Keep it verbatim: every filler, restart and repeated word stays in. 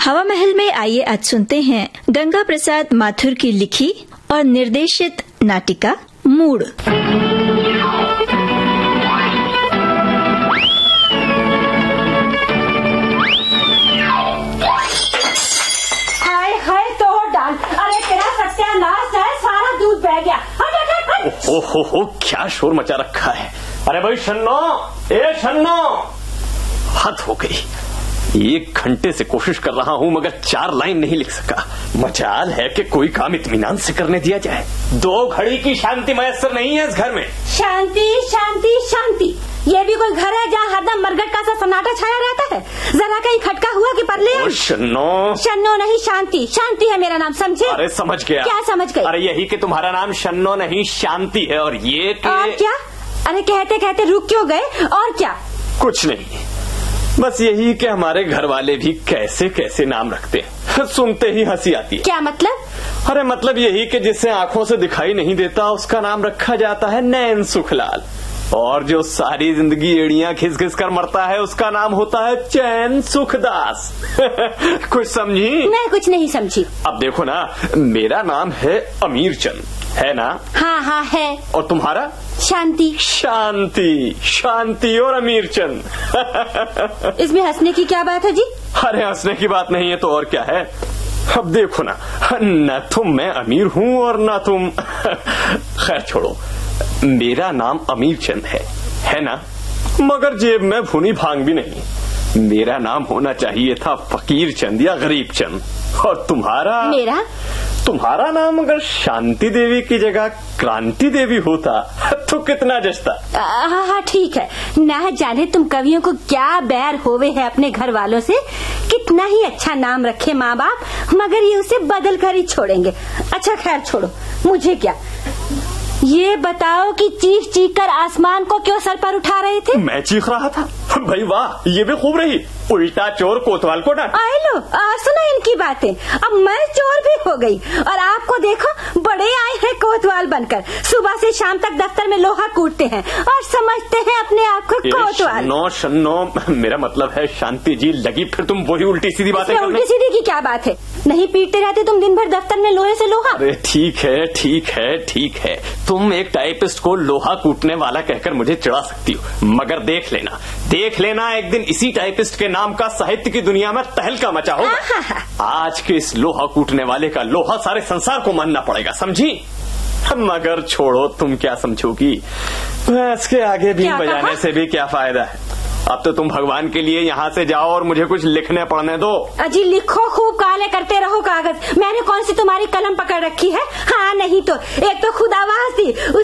हवा महल में आइए आज सुनते हैं गंगा प्रसाद माथुर की लिखी और निर्देशित नाटिका मूड। हाय हाय तो डाल, अरे तेरा सत्यानाश है, सारा दूध बह गया। ओ हो हो, क्या शोर मचा रखा है। अरे भाई शन्नो, ए शन्नो, हद हो गई। एक घंटे से कोशिश कर रहा हूँ मगर चार लाइन नहीं लिख सका। मजाल है कि कोई काम इत्मीनान से करने दिया जाए। दो घड़ी की शांति मयस्सर नहीं है इस घर में। शांति शांति शांति, ये भी कोई घर है जहाँ हरदम मरगट का सा सन्नाटा छाया रहता है? जरा कहीं खटका हुआ कि परले? ओ शन्नो, शन्नो नहीं, शांति। शांति है मेरा नाम, समझे? अरे समझ गया। क्या समझ गए? अरे यही कि तुम्हारा नाम शन्नो नहीं शांति है। और ये कि... और क्या? अरे कहते कहते रुक क्यों गए? और क्या? कुछ नहीं, बस यही कि हमारे घर वाले भी कैसे कैसे नाम रखते हैं, सुनते ही हंसी आती है। क्या मतलब? अरे मतलब यही कि जिसे आंखों से दिखाई नहीं देता उसका नाम रखा जाता है नैन सुखलाल, और जो सारी जिंदगी एड़ियां खिस खिस कर मरता है उसका नाम होता है चैन सुखदास। कुछ समझी? मैं कुछ नहीं समझी। अब देखो ना, मेरा नाम है अमीर चंद, है ना? हाँ हाँ है। और तुम्हारा? शांति। शांति, शांति और अमीर चंद। इसमें हंसने की क्या बात है जी? अरे हंसने की बात नहीं है तो और क्या है। अब देखो ना, न तुम मैं अमीर हूँ और न तुम। खैर छोड़ो, मेरा नाम अमीर चंद है, है ना? मगर जेब में भुनी भांग भी नहीं। मेरा नाम होना चाहिए था फकीर चंद या गरीब चंद। और तुम्हारा? मेरा? तुम्हारा नाम अगर शांति देवी की जगह क्रांति देवी होता तो कितना जचता। हाँ हाँ ठीक है, ना जाने तुम कवियों को क्या बैर होवे है अपने घर वालों से। कितना ही अच्छा नाम रखे माँ बाप, मगर ये उसे बदल कर ही छोड़ेंगे। अच्छा खैर छोड़ो, मुझे क्या। ये बताओ कि चीख चीख कर आसमान को क्यों सर पर उठा रहे थे? मैं चीख रहा था? भाई वाह, ये भी खूब रही। उल्टा चोर कोतवाल को डांट। आए लो, सुनो इनकी बातें। अब मैं चोर भी हो गई और आपको देखो बड़े आए हैं कोतवाल बनकर। सुबह से शाम तक दफ्तर में लोहा कूटते हैं और समझते हैं अपने आप को कोतवाल। शन्नो शन्नो, मेरा मतलब है शांति जी, लगी फिर तुम वही उल्टी सीधी बातें करने। उल्टी सीधी की क्या बात है? नहीं पीटते रहते तुम दिन भर दफ्तर में लोहे से लोहा? अरे ठीक है ठीक है ठीक है, तुम एक टाइपिस्ट को लोहा कूटने वाला कहकर मुझे चिढ़ा सकती हो, मगर देख लेना देख लेना एक दिन इसी टाइपिस्ट के नाम का साहित्य की दुनिया में तहलका मचा होगा। आज के इस लोहा कूटने वाले का लोहा सारे संसार को मानना पड़ेगा, समझी? मगर छोड़ो, तुम क्या समझोगी, इसके आगे भी बजाने से भी क्या फायदा है। अब तो तुम भगवान के लिए यहाँ से जाओ और मुझे कुछ लिखने पढ़ने दो। अजी लिखो, खूब काले करते रहो कागज। मैंने कौन सी तुम्हारी कलम पकड़ रखी है? हाँ नहीं तो एक तो खुद आवाज दी,